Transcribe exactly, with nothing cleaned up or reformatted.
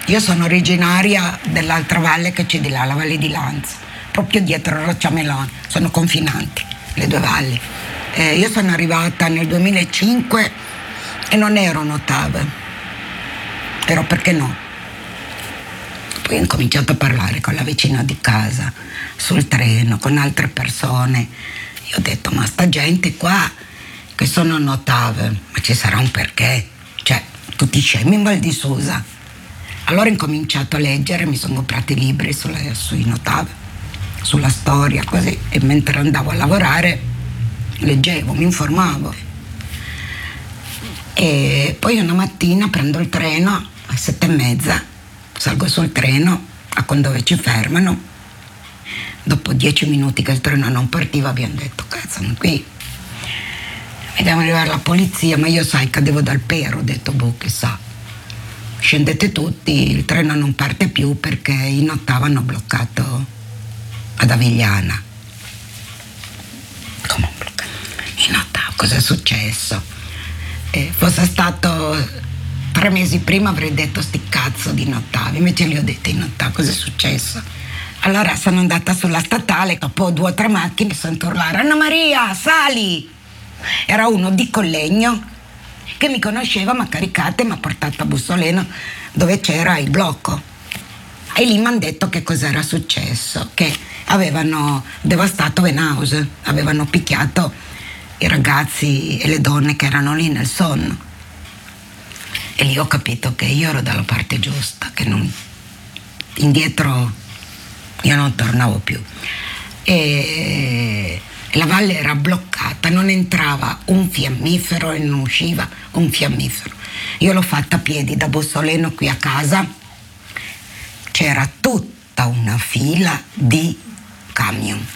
Io sono originaria dell'altra valle che c'è di là, la Valle di Lanza, proprio dietro Rocciamelone, sono confinanti le due valli. Eh, io sono arrivata nel duemilacinque e non ero notave, però perché no? Poi ho incominciato a parlare con la vicina di casa, sul treno, con altre persone. Io ho detto, ma sta gente qua che sono notave, ma ci sarà un perché? Cioè, tutti scemi in Val di Susa. Allora ho incominciato a leggere, mi sono comprati libri sulla, sui notave, sulla storia, così, e mentre andavo a lavorare leggevo, mi informavo. E poi una mattina prendo il treno alle sette e mezza, salgo sul treno a dove ci fermano. Dopo dieci minuti che il treno non partiva abbiamo detto, cazzo, ma qui vediamo arrivare la polizia, ma io sai, cadevo dal pero, ho detto, boh, chissà. Scendete tutti, il treno non parte più perché in ottava hanno bloccato ad Avigliana. Come bloccato? In ottava, cosa è successo? Eh, fosse stato tre mesi prima avrei detto sti cazzo di nottavi, invece li ho detti in ottava, cosa è successo? Allora sono andata sulla statale, dopo due o tre macchine sento urlare, Anna Maria, sali! Era uno di Collegno che mi conosceva, mi ha caricata e mi ha portato a Bussoleno dove c'era il blocco. E lì mi hanno detto che cos'era successo, che avevano devastato Venaus, avevano picchiato i ragazzi e le donne che erano lì nel sonno. E lì ho capito che io ero dalla parte giusta, che non, indietro io non tornavo più. E la valle era bloccata, non entrava un fiammifero e non usciva un fiammifero. Io l'ho fatta a piedi da Bussoleno qui a casa, c'era tutta una fila di camion.